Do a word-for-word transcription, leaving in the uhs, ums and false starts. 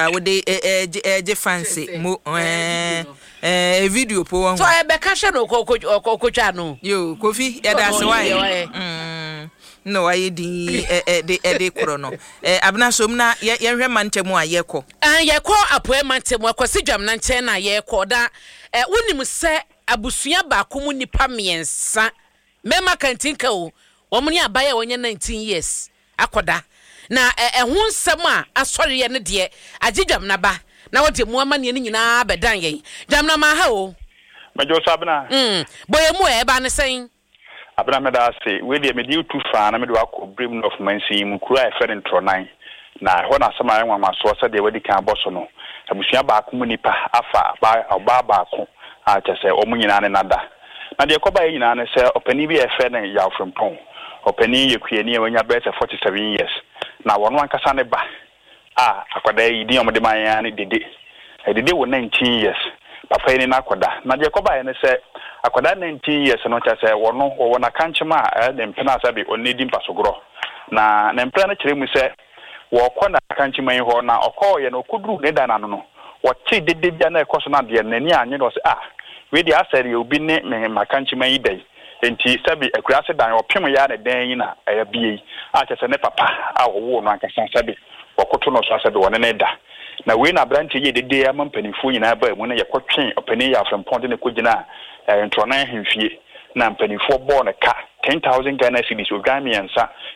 a wo de eh je fancy mo eh eh video po won so e be ka hye no kokotwa no yo Kofi e da se why mm no why di eh de eh de kro no eh abna som na ye hwe mantemu a ye kɔ an ye kɔ apoe mantemu akwasi dwam na nche na ye kɔ da eh wonim se abusua ba ko mu nipa miensa mema kantinka o wo mu ni abaye wonye nineteen years akoda na ehun nsem a asɔre ye ne de agidwam na ba na wo de mu amane ne nyina bedan ye dwam na ma ha o mejo sabna mm boye mu e ba ne sen abna me da se we de me di tu fa na me do akɔ brim of mansi mu kura e fere ntronan na ho na sama enwa maso se de wadi kan boso no abusua ba ko mu nipa afa ba oba ba ko a chese o mu nyina ne nada na de ko ba ye nyina ne se opani bi e fe ne ya frempon opani ye kuani e wanya be forty-seven years na wono ankasa ne ba ah akwada yi di omde man ya ne dede e dede wo nineteen years papa ni na akwada na je ko ba ye ne se akwada nineteen years no cha se wono wo na kanchema e de mpena sabe onedi mpasogro na na mpena kire mu se wo ko na kanchema yi ho na okọ ye na okuduru ne da na no no wo chi dede bia na ekoso na de nani anye no se ah we di asere obi ne me makanchema yi dai enti sabi akurase dan opem ya ne dan yi na aya bie a chese ne papa a wo no ankasa sabi wakoto no so sabi wona ne da na we na branche ye dede ya mampanifo nyina ba mu na ye kotwen opani ya frempon de kogina entrona hemfie na mpanifo bo ne ka ten thousand Ghana cedis o gamiansa